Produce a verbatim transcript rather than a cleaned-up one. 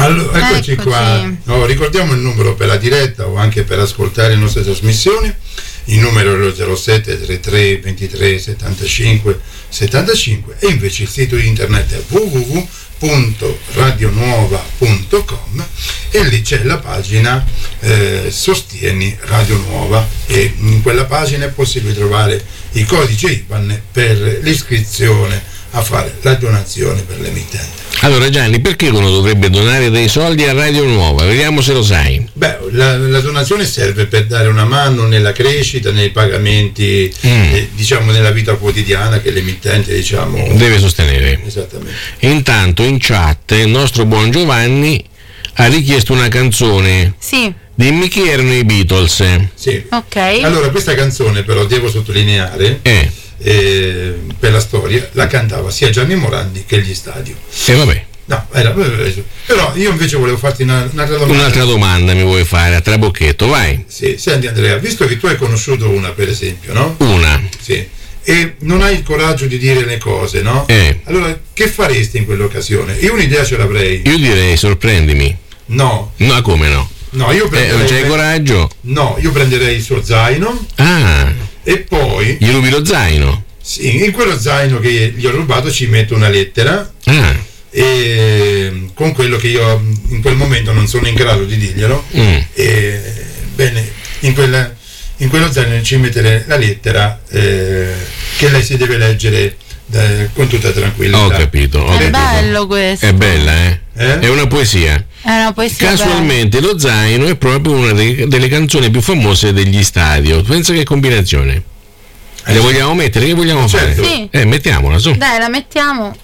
Allora, eccoci, Eccoci. qua. No, ricordiamo il numero per la diretta o anche per ascoltare le nostre trasmissioni. Il numero è lo zero sette trentatré ventitré settantacinque settantacinque e invece il sito internet è w w w punto radionuova punto com e lì c'è la pagina eh, Sostieni Radio Nuova e in quella pagina è possibile trovare i codici I B A N per l'iscrizione a fare la donazione per l'emittente. Allora Gianni, perché uno dovrebbe donare dei soldi a Radio Nuova? Vediamo se lo sai. Beh, la, la donazione serve per dare una mano nella crescita, nei pagamenti, mm. eh, diciamo nella vita quotidiana che l'emittente diciamo deve sostenere. Esattamente. Intanto in chat il nostro buon Giovanni ha richiesto una canzone. Sì. Dimmi chi erano i Beatles. Sì. Ok. Allora questa canzone però devo sottolineare Eh. Eh, per la storia la cantava sia Gianni Morandi che gli Stadio. E eh, vabbè. No, era, però io invece volevo farti una, un'altra domanda. Un'altra domanda mi vuoi fare a trabocchetto, vai. Sì, senti Andrea, visto che tu hai conosciuto una per esempio, no? Una. Sì. E non hai il coraggio di dire le cose, no? Eh. Allora, che faresti in quell'occasione? Io un'idea ce l'avrei. Io direi sorprendimi. No. No, come no? No, io prenderei. Eh, non c'hai coraggio? No, io prenderei il suo zaino. Ah. E poi gli rubi lo zaino? Sì, in quello zaino che gli ho rubato ci metto una lettera. Ah. E con quello che io in quel momento non sono in grado di dirglielo. Mm. E bene, in quella in quello zaino ci mettere la lettera eh, che lei si deve leggere eh, con tutta tranquillità. Ho capito, ho È capito. bello questo. È bella, eh? Eh? È una poesia. È una poesia Casualmente bella. lo zaino è proprio una dei, delle canzoni più famose degli Stadio. Pensa che combinazione. Eh, Le sì. vogliamo mettere? Che vogliamo Certo. fare? Sì. Eh, mettiamola su. Dai, la mettiamo.